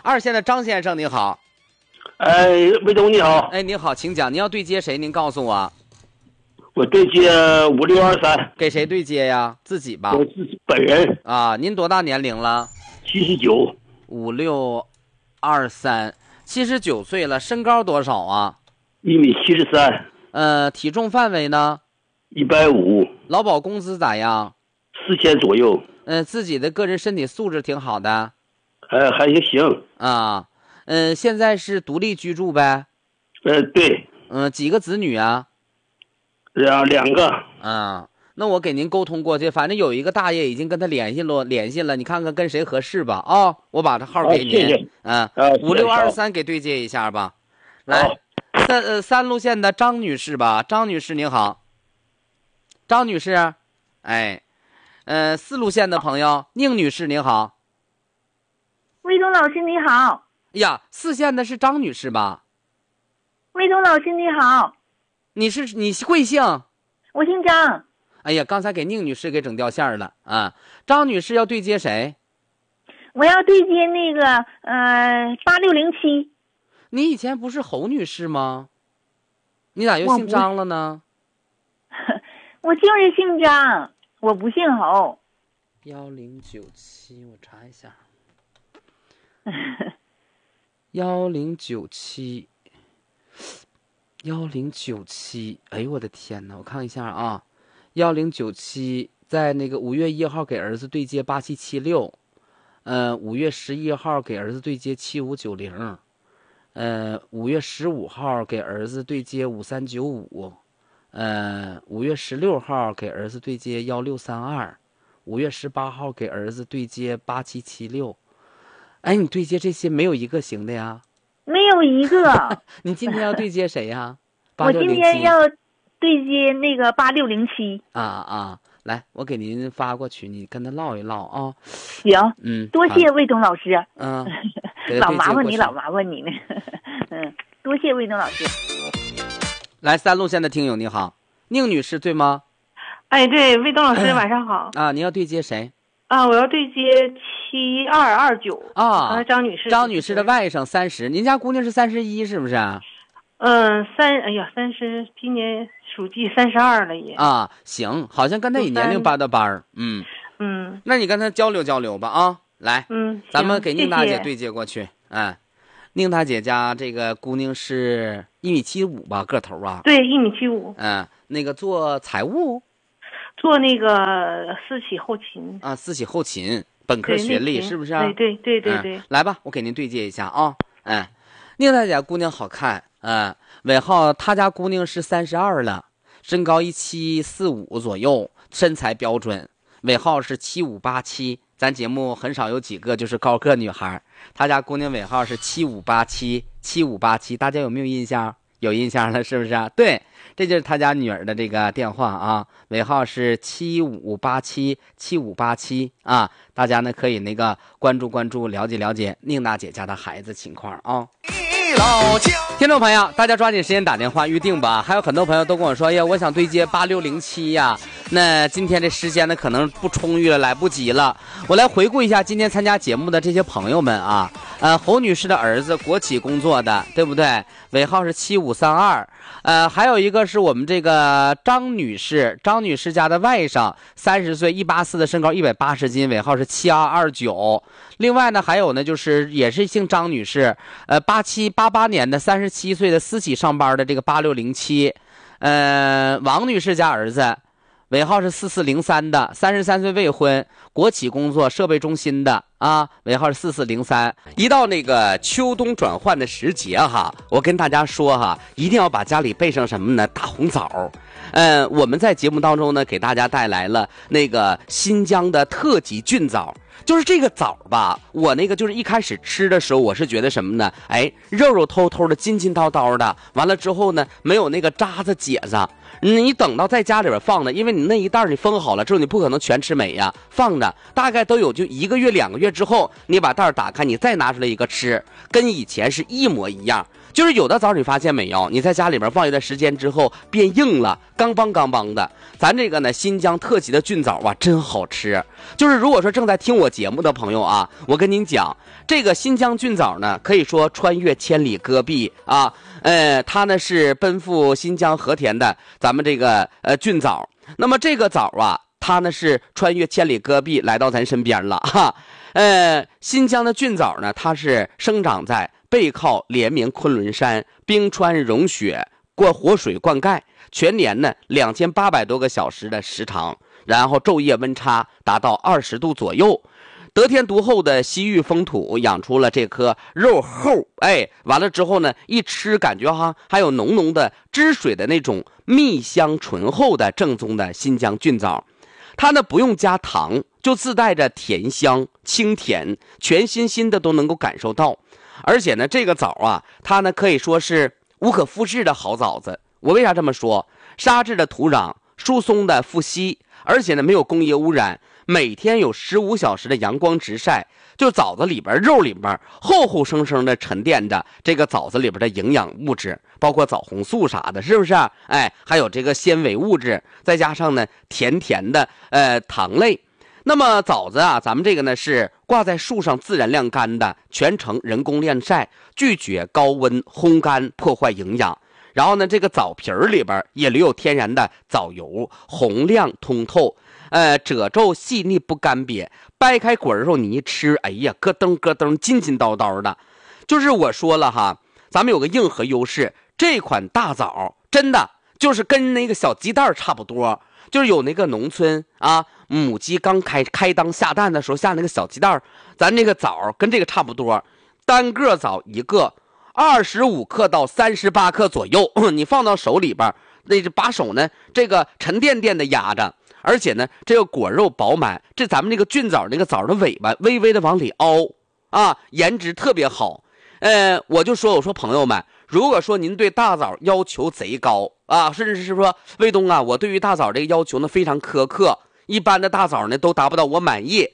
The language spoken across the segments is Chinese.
2线的张先生你好。 哎，魏总你好。 哎，你好，请讲，您要对接谁？您告诉我。 我对接5623。 给谁对接呀？自己吧。 我自己本人。 啊，您多大年龄了 79。 5623，79岁了，身高多少啊 1.73米。 体重范围呢 ？150。 劳保工资咋样 ？4000左右。 自己的个人身体素质挺好的。 还行。 啊。现在是独立居住呗？ 对。 几个子女啊 ？2个。 啊，那我给您沟通过去，反正有一个大爷已经跟他联系了，你看看跟谁合适吧。我把这号给您。 谢谢。 5623给对接一下吧。来，三路线的张女士吧，张女士您好。张女士，哎，4路线的朋友宁女士您好。 魏东老师你好。 呀，4线的是张女士吧？ 魏东老师你好。 你贵姓？ 我姓张。 哎呀，刚才给宁女士给整掉线了啊！张女士要对接谁？ 我要对接那个8607。 你以前不是侯女士吗？你咋又姓张了呢？ 我就是姓张，我不姓侯。 1097，我查一下。1097，哎呦我的天哪！我看一下啊，1097在那个5月1号给儿子对接8776，5月11号给儿子对接7590，5月15号给儿子对接5395，5月16号给儿子对接1632，5月18号给儿子对接8776。哎，你对接这些没有一个行的呀？ 没有一个。 你今天要对接谁呀？ 我今天要对接那个8607。 来，我给您发过去，你跟他唠一唠啊。 行。多谢魏东老师。老麻烦你呢。多谢魏东老师。 来，3路线的听友你好，宁女士对吗？ 哎，对，魏东老师晚上好。 你要对接谁？ 我要对接7229。张女士。 张女士的外甥30，您家姑娘是31是不是 ？30，今年属鸡32了也。 行，好像跟她以年龄搭的班儿。那你跟她交流交流吧啊。来，咱们给宁大姐对接过去。宁大姐家这个姑娘是1.75米吧，个头啊？ 对，1.75米。 那个做财务。 做那个私企后勤私企后勤本科学历是不是啊？ 对。 来吧，我给您对接一下啊。宁大姐姑娘好看尾号她家姑娘是32了，身高1745左右，身材标准，尾号是7587。咱节目很少有几个就是高个女孩，她家姑娘尾号是7587，大家有没有印象？有印象了是不是啊？对，这就是他家女儿的这个电话啊，尾号是7587啊，大家呢可以那个关注了解宁大姐家的孩子情况啊。听众朋友，大家抓紧时间打电话预定吧。还有很多朋友都跟我说呀，我想对接8607呀。那今天这时间呢可能不充裕了，来不及了。我来回顾一下今天参加节目的这些朋友们啊。侯女士的儿子国企工作的，对不对？尾号是7532。还有一个是我们这个张女士家的外甥，30岁，184的身高，180斤，尾号是7229。另外呢，还有呢，就是也是姓张女士，88年的37岁的私企上班的这个8607。王女士家儿子，尾号是4403的，33岁未婚，国企工作，设备中心的尾号是4403。一到那个秋冬转换的时节我跟大家说一定要把家里备上什么呢？大红枣。我们在节目当中呢，给大家带来了那个新疆的特级菌枣。就是这个枣吧，我那个就是一开始吃的时候，我是觉得什么呢？肉肉透透的，筋筋叨叨的，完了之后呢，没有那个渣子结子。你等到在家里边放的，因为你那一袋你封好了之后，你不可能全吃没呀，放着大概都有就1个月2个月之后，你把袋打开，你再拿出来一个吃，跟以前是一模一样。 就是有的枣你发现没有，你在家里边放一段时间之后变硬了，刚邦的。咱这个呢新疆特级的菌枣啊真好吃。就是如果说正在听我节目的朋友啊，我跟您讲，这个新疆菌枣呢可以说穿越千里戈壁啊，它呢是奔赴新疆和田的咱们这个菌枣。那么这个枣啊，它呢是穿越千里戈壁来到咱身边了哈。新疆的菌枣呢，它是生长在背靠连绵昆仑山，冰川融雪，活水灌溉，全年呢2800多个小时的时长，然后昼夜温差达到20度左右。得天独厚的西域风土养出了这颗肉厚，完了之后呢，一吃感觉还有浓浓的汁水的那种蜜香醇厚的正宗的新疆菌枣。它呢不用加糖，就自带着甜香清甜，全新的都能够感受到。而且呢这个枣啊，它呢可以说是无可复制的好枣子。我为啥这么说？沙质的土壤，疏松的腹硒，而且呢没有工业污染，每天有15小时的阳光直晒，就枣子里边肉里边厚生的沉淀着这个枣子里边的营养物质，包括枣红素啥的，是不是啊？还有这个纤维物质，再加上呢甜的糖类。那么枣子啊，咱们这个呢是挂在树上自然晾干的，全程人工晾晒，拒绝高温烘干破坏营养。然后呢这个枣皮里边也留有天然的枣油，红亮通透，褶皱细腻不干瘪，掰开果肉你一吃，哎呀咯噔筋道的。就是我说了哈，咱们有个硬核优势，这款大枣真的就是跟那个小鸡蛋差不多，就是有那个农村啊，母鸡刚开裆下蛋的时候下那个小鸡蛋，咱那个枣跟这个差不多，单个枣一个25克到38克左右，你放到手里边，那就把手呢这个沉甸的压着，而且呢这个果肉饱满，这咱们这个菌枣那个枣的尾巴微微的往里凹啊，颜值特别好。我说朋友们，如果说您对大枣要求贼高啊，甚至是说卫东啊，我对于大枣这个要求呢非常苛刻，一般的大枣呢都达不到我满意，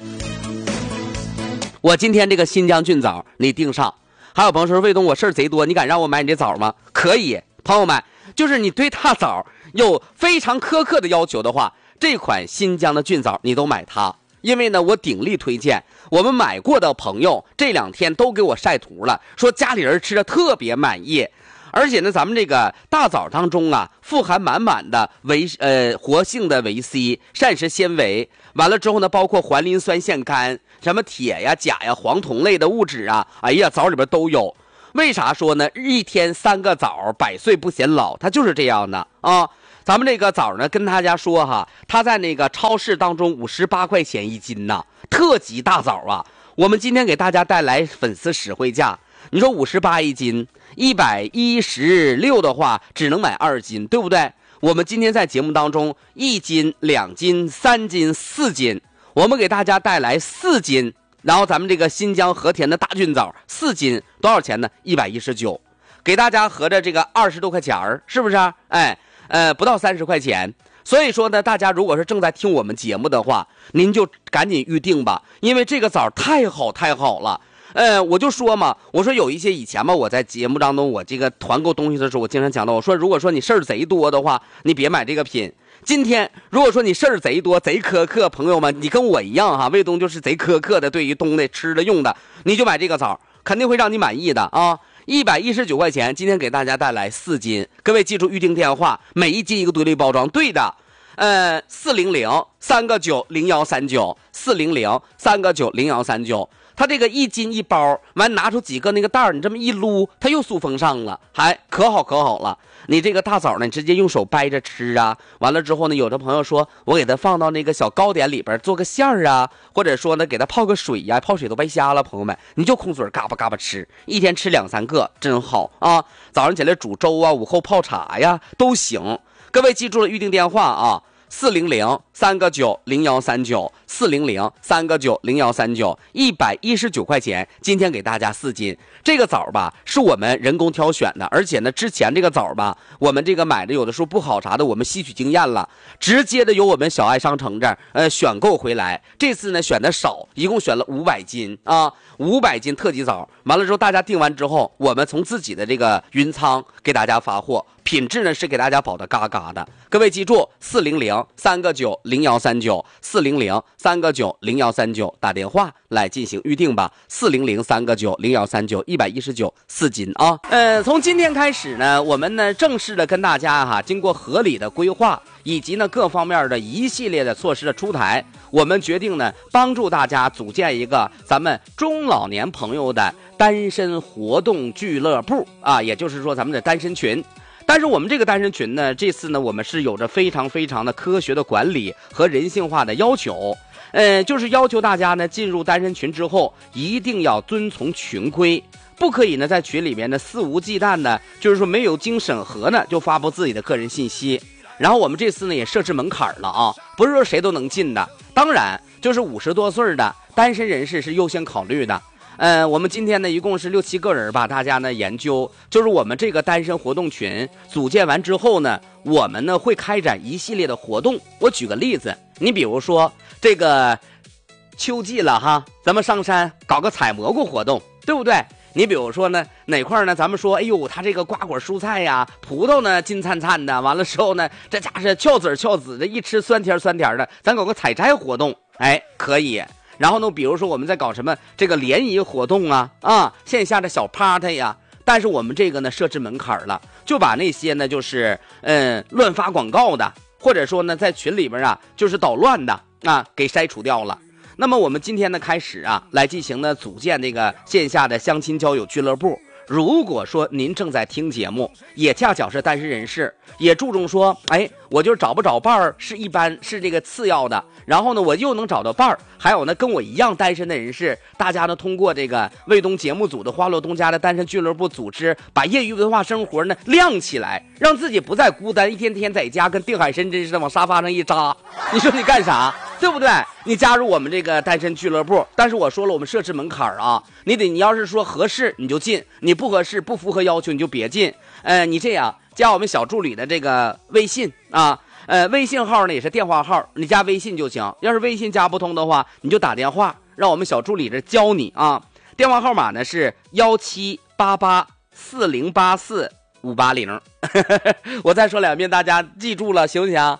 我今天这个新疆菌枣你订上。还有朋友说卫东我事儿贼多，你敢让我买你这枣吗？可以，朋友们，就是你对大枣有非常苛刻的要求的话，这款新疆的菌枣你都买它。因为呢我鼎力推荐，我们买过的朋友这2天都给我晒图了，说家里人吃的特别满意。而且呢咱们这个大枣当中啊，富含满的活性的维 C 膳食纤维，完了之后呢包括环磷酸腺苷，什么铁呀钾呀黄酮类的物质啊，哎呀枣里边都有。为啥说呢一天3个枣100岁不显老，它就是这样的啊。咱们这个枣呢跟大家说哈，它在那个超市当中58块钱1斤呢，特级大枣啊。我们今天给大家带来粉丝实惠价，你说581斤，116的话只能买2斤，对不对？我们今天在节目当中1斤、2斤、3斤、4斤，我们给大家带来4斤，然后咱们这个新疆和田的大菌枣4斤多少钱呢？119，给大家合着这个20多块钱儿，是不是？不到30块钱。所以说呢，大家如果是正在听我们节目的话，您就赶紧预定吧，因为这个枣太好了。我就说嘛，我说有一些以前嘛，我在节目当中我这个团购东西的时候，我经常讲到，我说如果说你事儿贼多的话，你别买这个品。今天如果说你事儿贼多贼苛刻，朋友们你跟我一样哈，卫东就是贼苛刻的，对于东的吃的用的，你就买这个枣，肯定会让你满意的啊。119块钱，今天给大家带来4斤，各位记住预定电话，每1斤一个独立包装，对的，400-3个9-0139，400-3个9-0139，它这个1斤1包，完拿出几个那个袋儿，你这么一撸，它又塑封上了，还可好了。你这个大枣呢，你直接用手掰着吃啊。完了之后呢，有的朋友说我给它放到那个小糕点里边做个馅儿啊，或者说呢给它泡个水呀，泡水都白瞎了。朋友们，你就空嘴嘎巴吃，一天吃2-3个，真好啊！早上起来煮粥啊，午后泡茶呀都行。各位记住了预定电话啊，400-3 ，400-3个90139，400-3个90139，119块钱，今天给大家4斤。这个枣吧是我们人工挑选的，而且呢之前这个枣吧我们这个买的有的时候不好啥的，我们吸取经验了，直接的由我们小爱商城这儿选购回来。这次呢选的少，一共选了500斤啊，500斤特级枣。完了之后大家订完之后，我们从自己的这个云仓给大家发货，品质呢是给大家保的嘎嘎的。各位记住，400-3个90139，400-3个90139，打电话来进行预定吧。400-3个90139，119 4斤啊。从今天开始呢，我们呢正式的跟大家经过合理的规划以及呢各方面的一系列的措施的出台，我们决定呢帮助大家组建一个咱们中老年朋友的单身活动俱乐部啊，也就是说咱们的单身群。但是我们这个单身群呢，这次呢我们是有着非常的科学的管理和人性化的要求，就是要求大家呢进入单身群之后一定要遵从群规，不可以呢在群里面呢肆无忌惮的，就是说没有经审核呢就发布自己的个人信息。然后我们这次呢也设置门槛了啊，不是说谁都能进的，当然就是50多岁的单身人士是优先考虑的。我们今天呢一共是6、7个人吧，大家呢研究，就是我们这个单身活动群组建完之后呢，我们呢会开展一系列的活动。我举个例子，你比如说这个秋季了哈，咱们上山搞个采蘑菇活动，对不对？你比如说呢哪块呢，咱们说哎呦他这个瓜果蔬菜呀，葡萄呢金灿灿的，完了之后呢这家是翘籽的，一吃酸甜的，咱搞个采摘活动，哎可以。然后呢比如说我们在搞什么这个联谊活动啊线下的小 party 呀，但是我们这个呢设置门槛了，就把那些呢就是乱发广告的，或者说呢在群里边就是捣乱的给筛除掉了。那么我们今天呢开始来进行呢组建这个线下的相亲交友俱乐部。如果说您正在听节目，也恰巧是单身人士，也注重说我就是找不着伴儿是这个次要的，然后呢我又能找到伴儿，还有呢跟我一样单身的人士，大家呢通过这个卫东节目组的花落东家的单身俱乐部组织，把业余文化生活呢亮起来，让自己不再孤单，一天天在家跟定海神针似的往沙发上一扎，你说你干啥？对不对？你加入我们这个单身俱乐部，但是我说了，我们设置门槛你要是说合适你就进，你不合适不符合要求你就别进。你这样加我们小助理的这个微信微信号呢也是电话号，你加微信就行。要是微信加不通的话，你就打电话，让我们小助理这教你电话号码呢是17884084-580我再说2遍，大家记住了行不行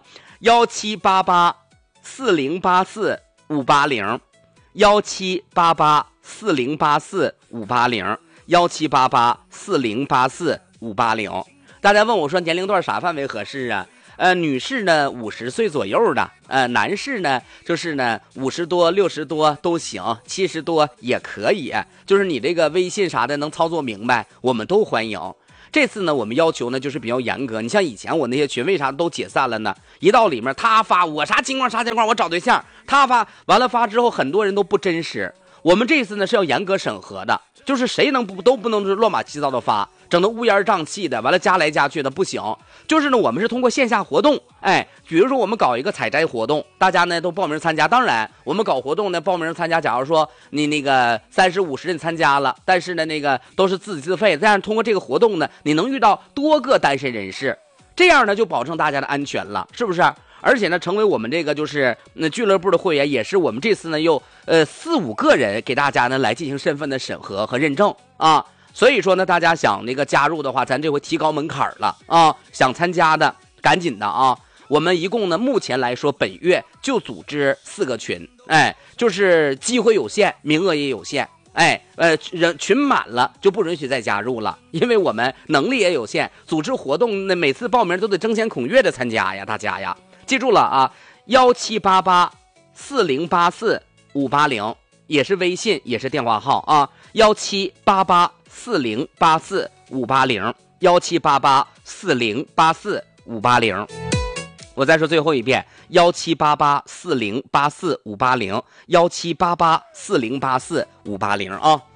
？17884084-580，17884084-580，17884084-580。大家问我说年龄段啥范围合适女士呢50岁左右的，男士呢就是呢50多60多都行，70多也可以，就是你这个微信啥的能操作明白，我们都欢迎。这次呢我们要求呢就是比较严格，你像以前我那些群为啥都解散了呢？一到里面他发我啥情况我找对象，他发完了发之后很多人都不真实。我们这次呢是要严格审核的，就是谁都不能乱码七糟的发，整得乌烟瘴气的，完了加来加去的不行。就是呢我们是通过线下活动，比如说我们搞一个采摘活动，大家呢都报名参加。当然我们搞活动呢报名参加，假如说你那个30、50人参加了，但是呢那个都是自己自费，但是通过这个活动呢你能遇到多个单身人士，这样呢就保证大家的安全了，是不是？而且呢成为我们这个就是俱乐部的会员，也是我们这次呢又4、5个人给大家呢来进行身份的审核和认证所以说呢大家想那个加入的话，咱这回提高门槛了想参加的赶紧的我们一共呢目前来说本月就组织4个群，就是机会有限，名额也有限，人群满了就不允许再加入了，因为我们能力也有限，组织活动那每次报名都得争先恐跃的参加呀，大家呀记住了17884084-580，也是微信也是电话号17884084-580， 17884084-580。我再说最后一遍，17884084-580，17884084-580